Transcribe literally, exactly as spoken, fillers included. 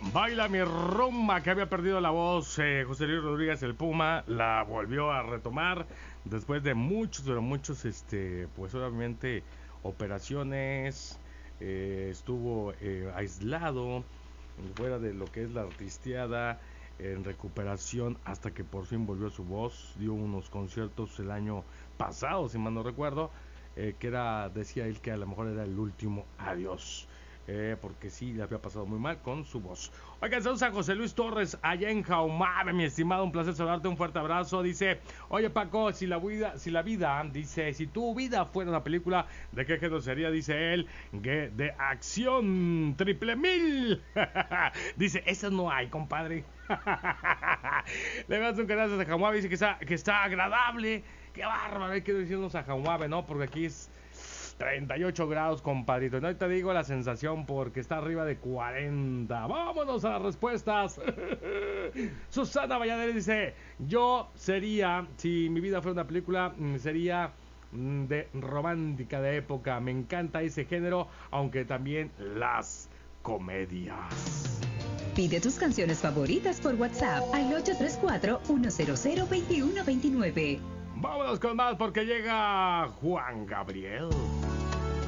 Baila mi rumba, que había perdido la voz. eh, José Luis Rodríguez, el Puma, la volvió a retomar después de muchos, pero muchos, este, pues obviamente, operaciones. eh, estuvo eh, aislado, fuera de lo que es la artisteada, en recuperación, hasta que por fin volvió a su voz. Dio unos conciertos el año pasado, si mal no recuerdo, eh, que era, decía él que a lo mejor era el último adiós. Eh, porque sí, le había pasado muy mal con su voz. Oigan, saludos a José Luis Torres, allá en Jaumabe, mi estimado, un placer saludarte, un fuerte abrazo. Dice, oye Paco, si la vida, si la vida, dice, si tu vida fuera una película, ¿de qué género sería? Dice él, que de acción, triple mil. Dice, esas no hay, compadre. Le mando un carajo a Jaumabe, dice que está, que está agradable. Qué bárbaro, hay que decirnos a Jaumabe, ¿no? Porque aquí es treinta y ocho grados, compadrito. No te digo la sensación porque está arriba de cuarenta. Vámonos a las respuestas. Susana Valladolid dice, yo sería, si mi vida fuera una película, sería de romántica de época. Me encanta ese género, aunque también las comedias. Pide tus canciones favoritas por WhatsApp al ocho tres cuatro, uno cero cero, dos uno dos nueve. Vámonos con más porque llega Juan Gabriel.